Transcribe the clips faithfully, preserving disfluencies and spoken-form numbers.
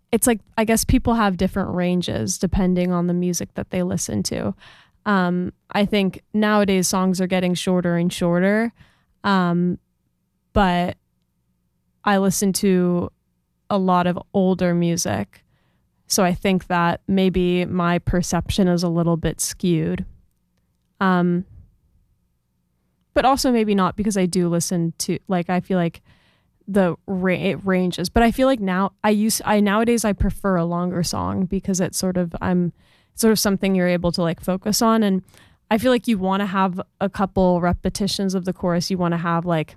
it's like, I guess people have different ranges depending on the music that they listen to. Um, I think nowadays songs are getting shorter and shorter. Um, but I listen to a lot of older music. So I think that maybe my perception is a little bit skewed. Um, but also maybe not, because I do listen to, like, I feel like the ra- it ranges, but I feel like now I use, I nowadays I prefer a longer song because it's sort of, I'm sort of something you're able to like focus on. And I feel like you want to have a couple repetitions of the chorus. You want to have like,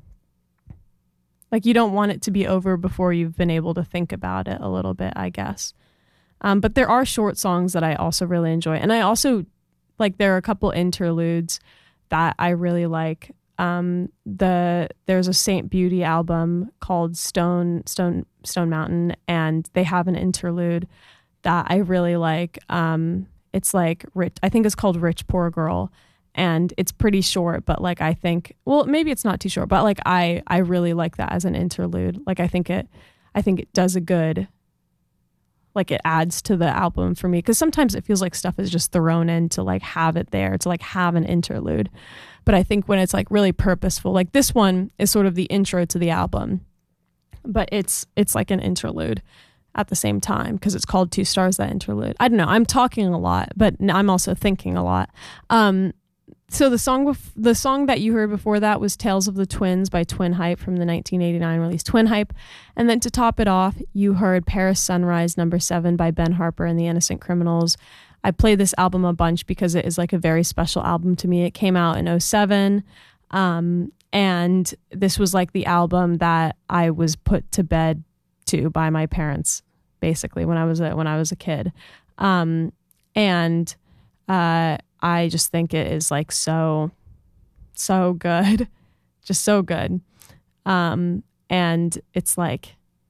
like you don't want it to be over before you've been able to think about it a little bit, I guess. Um, but there are short songs that I also really enjoy. And I also, like, there are a couple interludes that I really like. Um, the there's a Saint Beauty album called Stone Stone Stone Mountain, and they have an interlude that I really like. Um, it's like rich, I think it's called Rich Poor Girl, and it's pretty short, but like I think, well, maybe it's not too short, but like I I really like that as an interlude. Like I think it I think it does a good, like it adds to the album for me, because sometimes it feels like stuff is just thrown in to like have it there, to like have an interlude. But I think when it's like really purposeful, like this one is sort of the intro to the album, but it's it's like an interlude at the same time, because it's called Two Stars, that interlude. I don't know, I'm talking a lot, but I'm also thinking a lot. Um, so the song bef- the song that you heard before that was Tales of the Twins by Twin Hype from the nineteen eighty-nine release Twin Hype. And then to top it off, you heard Paris Sunrise number seven by Ben Harper and the Innocent Criminals. I play this album a bunch because it is like a very special album to me. It came out in oh seven. Um, and this was like the album that I was put to bed to by my parents, basically, when I was a, when I was a kid. Um, and uh, I just think it is like so, so good, just so good. Um, and it's like,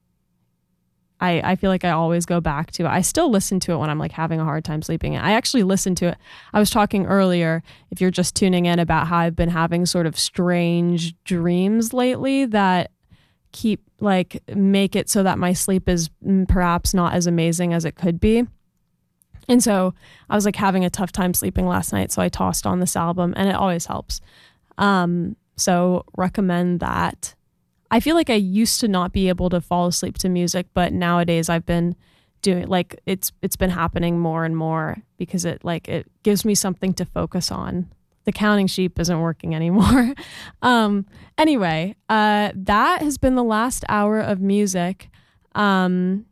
I, I feel like I always go back to it. I still listen to it when I'm like having a hard time sleeping. I actually listen to it. I was talking earlier, if you're just tuning in, about how I've been having sort of strange dreams lately that keep like make it so that my sleep is perhaps not as amazing as it could be. And so I was like having a tough time sleeping last night. So I tossed on this album, and it always helps. Um, so recommend that. I feel like I used to not be able to fall asleep to music, but nowadays I've been doing, like, it's it's been happening more and more because it like it gives me something to focus on. The counting sheep isn't working anymore. um, anyway, uh, that has been the last hour of music. Um,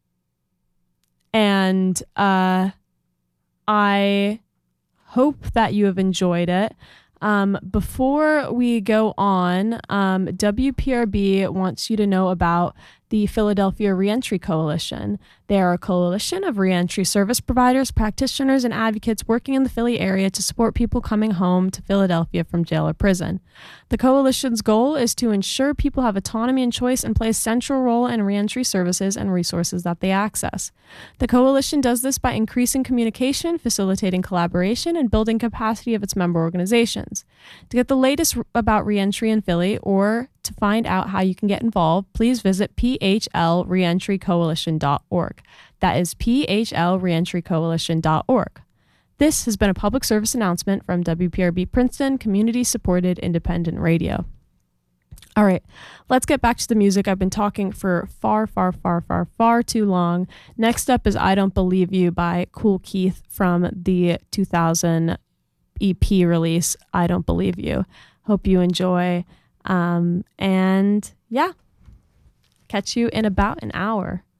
and uh, I hope that you have enjoyed it. Um, before we go on, um, W P R B wants you to know about the Philadelphia Reentry Coalition. They are a coalition of reentry service providers, practitioners, and advocates working in the Philly area to support people coming home to Philadelphia from jail or prison. The coalition's goal is to ensure people have autonomy and choice and play a central role in reentry services and resources that they access. The coalition does this by increasing communication, facilitating collaboration, and building capacity of its member organizations. To get the latest about reentry in Philly, or to find out how you can get involved, please visit p h l reentry coalition dot org. That is p h l reentry coalition dot org. This has been a public service announcement from W P R B Princeton, community-supported independent radio. All right, let's get back to the music. I've been talking for far, far, far, far, far too long. Next up is I Don't Believe You by Kool Keith from the two thousand E P release, I Don't Believe You. Hope you enjoy. Um, and yeah, catch you in about an hour.